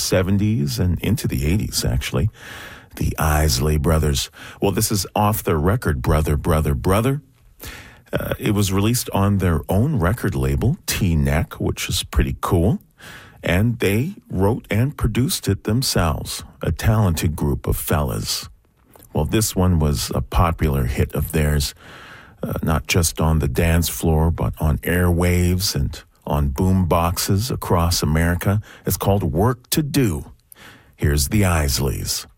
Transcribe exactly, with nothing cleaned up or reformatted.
seventies and into the eighties, actually. The Isley Brothers. Well, this is off their record, Brother, Brother, Brother. Uh, it was released on their own record label, T-Neck, which is pretty cool. And they wrote and produced it themselves, a talented group of fellas. Well, this one was a popular hit of theirs, uh, not just on the dance floor, but on airwaves and on boom boxes across America. It's called Work to Do. Here's the Isleys.